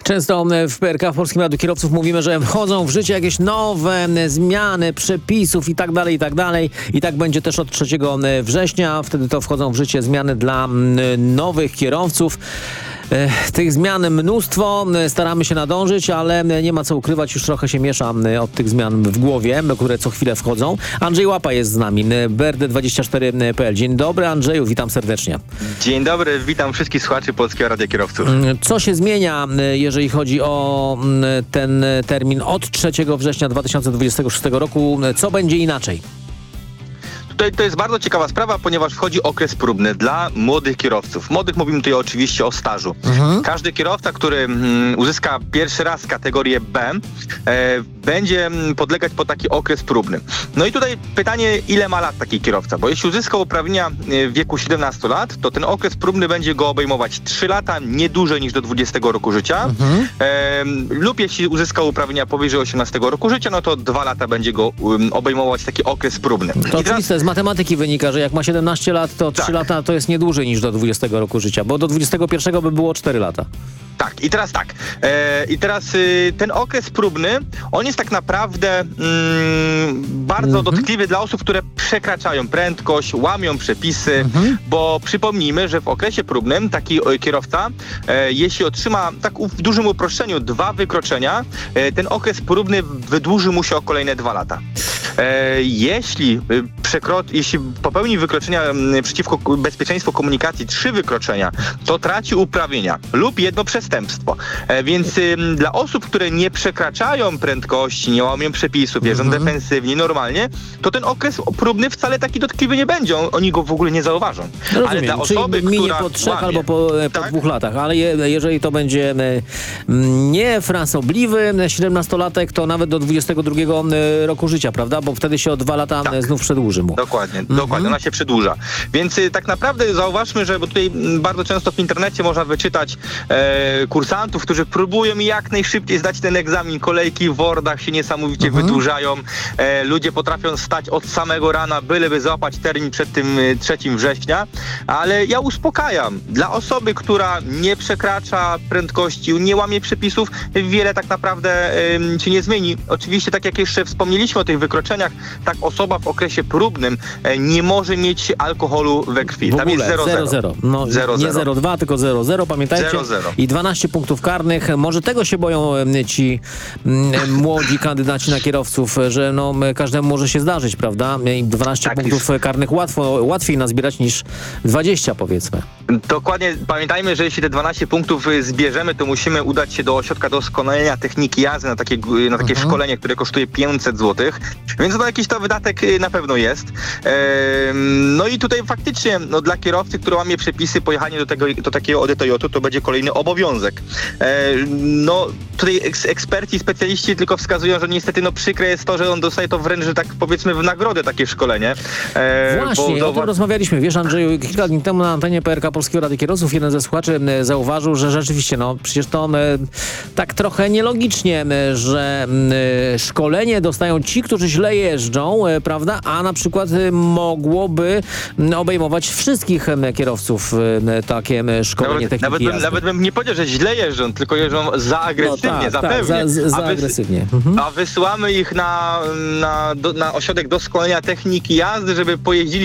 Często w PRK, w Polskim Radiu Kierowców, mówimy, że wchodzą w życie jakieś nowe zmiany przepisów i tak dalej, i tak dalej. I tak będzie też od 3 września. Wtedy to wchodzą w życie zmiany dla nowych kierowców. Tych zmian mnóstwo, staramy się nadążyć, ale nie ma co ukrywać, już trochę się miesza od tych zmian w głowie, które co chwilę wchodzą. Andrzej Łapa jest z nami, BRD24.pl. Dzień dobry, Andrzeju, witam serdecznie. Dzień dobry, witam wszystkich słuchaczy Polskiego Radia Kierowców. Co się zmienia, jeżeli chodzi o ten termin od 3 września 2026 roku? Co będzie inaczej? To jest bardzo ciekawa sprawa, ponieważ wchodzi okres próbny dla młodych kierowców. Młodych mówimy tutaj oczywiście o stażu. Każdy kierowca, który uzyska pierwszy raz kategorię B, będzie podlegać pod taki okres próbny. No i tutaj pytanie, ile ma lat taki kierowca? Bo jeśli uzyska uprawnienia w wieku 17 lat, to ten okres próbny będzie go obejmować 3 lata, nie dłużej niż do 20 roku życia. Lub jeśli uzyska uprawnienia powyżej 18 roku życia, no to 2 lata będzie go obejmować taki okres próbny. To oczywiste, z matematyki wynika, że jak ma 17 lat, to 3 lata to jest nie dłużej niż do 20 roku życia, bo do 21 by było 4 lata. Tak, i teraz tak. Ten okres próbny, on jest tak naprawdę bardzo dotkliwy dla osób, które przekraczają prędkość, łamią przepisy, bo przypomnijmy, że w okresie próbnym taki kierowca, jeśli otrzyma tak w dużym uproszczeniu 2 wykroczenia, ten okres próbny wydłuży mu się o kolejne 2 lata. Jeśli popełni wykroczenia przeciwko bezpieczeństwu komunikacji 3 wykroczenia, to traci uprawnienia lub jedno przestępstwo. Więc dla osób, które nie przekraczają prędkości, nie łamią przepisów, jeżdżą defensywnie, normalnie, to ten okres próbny wcale taki dotkliwy nie będzie. Oni go w ogóle nie zauważą. Rozumiem. Ale dla osoby, minie która po 3 łamie, albo po 2 latach, ale jeżeli to będzie niefransobliwy 17-latek, to nawet do 22 roku życia, prawda? Bo wtedy się o 2 lata znów przedłuży mu. Dokładnie, ona się przedłuża. Więc tak naprawdę zauważmy, że bo tutaj bardzo często w internecie można wyczytać kursantów, którzy próbują jak najszybciej zdać ten egzamin. Kolejki w Wordach się niesamowicie wydłużają. Ludzie potrafią stać od samego rana, byleby złapać termin przed tym 3 września. Ale ja uspokajam. Dla osoby, która nie przekracza prędkości, nie łamie przepisów, wiele tak naprawdę się nie zmieni. Oczywiście, tak jak jeszcze wspomnieliśmy o tych wykroczeniach, tak osoba w okresie próbnym nie może mieć alkoholu we krwi. Tam jest 0,0. No, nie 0,2, tylko 0,0. Pamiętajcie? 0,0. I 12 punktów karnych. Może tego się boją ci młodzi kandydaci na kierowców, że każdemu może się zdarzyć, prawda? I 12 punktów karnych łatwiej nazbierać niż 20, powiedzmy. Dokładnie. Pamiętajmy, że jeśli te 12 punktów zbierzemy, to musimy udać się do ośrodka doskonalenia techniki jazdy na takie szkolenie, które kosztuje 500 zł. Więc to jakiś to wydatek na pewno jest. No i tutaj faktycznie dla kierowcy, który łamie przepisy, pojechanie do takiego ODTJ-u to będzie kolejny obowiązek. Tutaj eksperci, specjaliści tylko wskazują, że niestety przykre jest to, że on dostaje to wręcz, że tak powiedzmy, w nagrodę takie szkolenie. Właśnie, o tym rozmawialiśmy. Wiesz, Andrzeju, kilka dni temu na antenie PRK Polskiego Radia Kierowców jeden ze słuchaczy zauważył, że rzeczywiście, przecież to tak trochę nielogicznie, że szkolenie dostają ci, którzy źle jeżdżą, prawda? A na przykład mogłoby obejmować wszystkich kierowców takie szkolenie techniki jazdy. Nawet bym nie powiedział, że źle jeżdżą, tylko jeżdżą za agresywnie, zapewnie. Za agresywnie. A wysyłamy ich na ośrodek doskonalenia techniki jazdy, żeby pojeździli